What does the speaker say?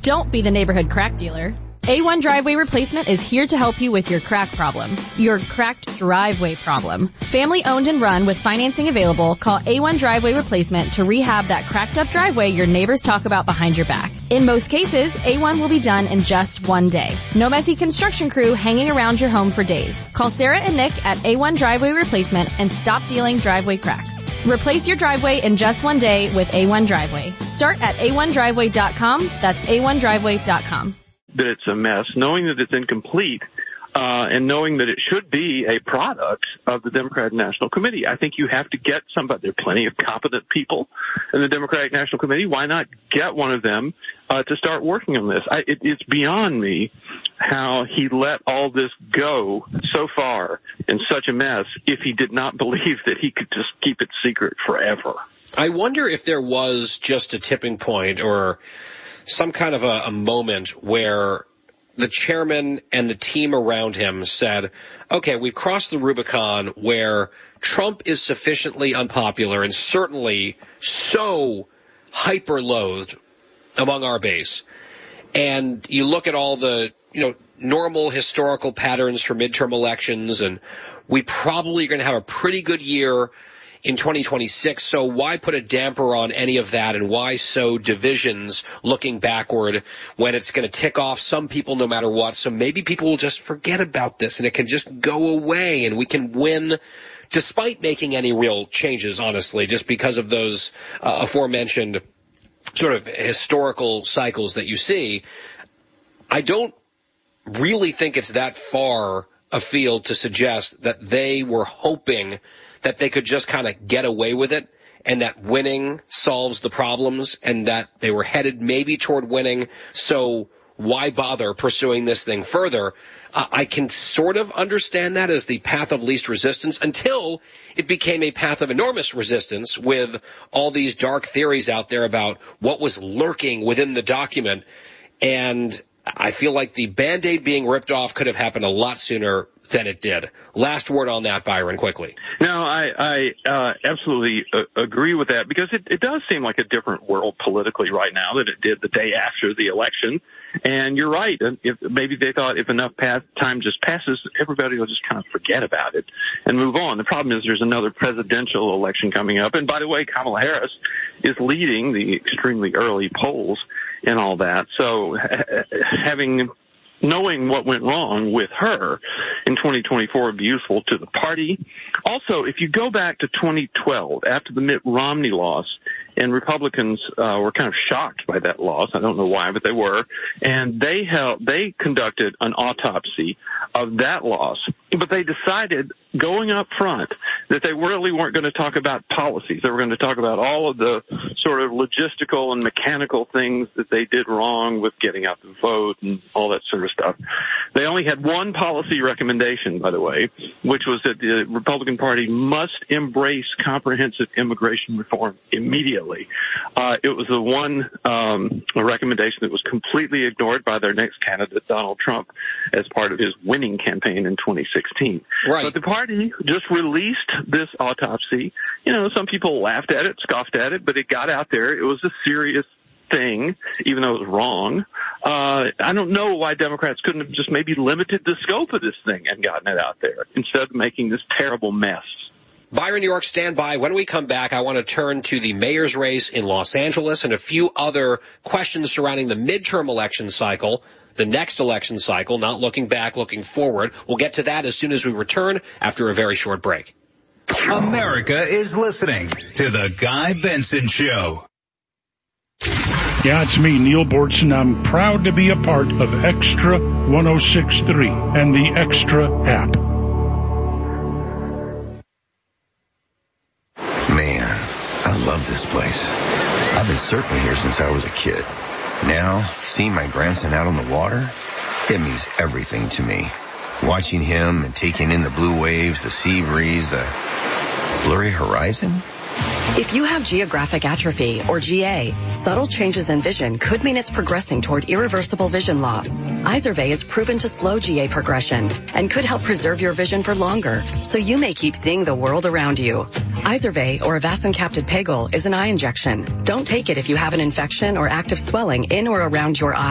Don't be the neighborhood crack dealer. A1 Driveway Replacement is here to help you with your crack problem, your cracked driveway problem. Family owned and run with financing available, call A1 Driveway Replacement to rehab that cracked up driveway your neighbors talk about behind your back. In most cases, A1 will be done in just one day. No messy construction crew hanging around your home for days. Call Sarah and Nick at A1 Driveway Replacement and stop dealing driveway cracks. Replace your driveway in just one day with A1 Driveway. Start at a1driveway.com. That's a1driveway.com. That it's a mess, knowing that it's incomplete, and knowing that it should be a product of the Democratic National Committee. I think you have to get somebody. There are plenty of competent people in the Democratic National Committee. Why not get one of them to start working on this? It's beyond me how he let all this go so far in such a mess if he did not believe that he could just keep it secret forever. I wonder if there was just a tipping point or some kind of a moment where the chairman and the team around him said, okay, we've crossed the Rubicon where Trump is sufficiently unpopular and certainly so hyper-loathed among our base. And you look at all the, normal historical patterns for midterm elections, and we probably are going to have a pretty good year in 2026, so why put a damper on any of that, and why sow divisions looking backward when it's going to tick off some people no matter what? So maybe people will just forget about this and it can just go away and we can win despite making any real changes, honestly, just because of those aforementioned sort of historical cycles that you see. I don't really think it's that far afield to suggest that they were hoping that they could just kind of get away with it and that winning solves the problems and that they were headed maybe toward winning. So why bother pursuing this thing further? I can sort of understand that as the path of least resistance until it became a path of enormous resistance with all these dark theories out there about what was lurking within the document. And I feel like the Band-Aid being ripped off could have happened a lot sooner than it did. Last word on that, Byron, quickly. No, I absolutely agree with that, because it does seem like a different world politically right now than it did the day after the election. And you're right. If maybe they thought if enough time just passes, everybody will just kind of forget about it and move on. The problem is there's another presidential election coming up. And by the way, Kamala Harris is leading the extremely early polls and all that. So knowing what went wrong with her in 2024 would be useful to the party. Also, if you go back to 2012, after the Mitt Romney loss, and Republicans were kind of shocked by that loss. I don't know why, but they were. And they conducted an autopsy of that loss. But they decided going up front that they really weren't going to talk about policies. They were going to talk about all of the sort of logistical and mechanical things that they did wrong with getting out the vote and all that sort of stuff. They only had one policy recommendation, by the way, which was that the Republican Party must embrace comprehensive immigration reform immediately. It was the one recommendation that was completely ignored by their next candidate, Donald Trump, as part of his winning campaign in 2016. Right. But the party just released this autopsy. Some people laughed at it, scoffed at it, but it got out there. It was a serious thing, even though it was wrong. I don't know why Democrats couldn't have just maybe limited the scope of this thing and gotten it out there instead of making this terrible mess. Byron, New York, stand by. When we come back, I want to turn to the mayor's race in Los Angeles and a few other questions surrounding the midterm election cycle, the next election cycle, not looking back, looking forward. We'll get to that as soon as we return after a very short break. America is listening to The Guy Benson Show. Yeah, it's me, Neil Bortson. I'm proud to be a part of Extra 106.3 and the Extra app. Man, I love this place. I've been surfing here since I was a kid. Now, seeing my grandson out on the water, it means everything to me. Watching him and taking in the blue waves, the sea breeze, the blurry horizon. If you have geographic atrophy, or GA, subtle changes in vision could mean it's progressing toward irreversible vision loss. Izervay is proven to slow GA progression and could help preserve your vision for longer, so you may keep seeing the world around you. Izervay, or Avastin-capted Pegol, is an eye injection. Don't take it if you have an infection or active swelling in or around your eye.